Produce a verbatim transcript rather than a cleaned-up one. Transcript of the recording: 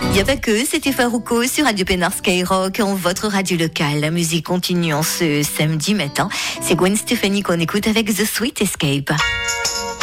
Il n'y a pas que, c'était Farouko sur Radio Pénard Skyrock, en votre radio locale. La musique continue en ce samedi matin. C'est Gwen Stefani qu'on écoute avec The Sweet Escape.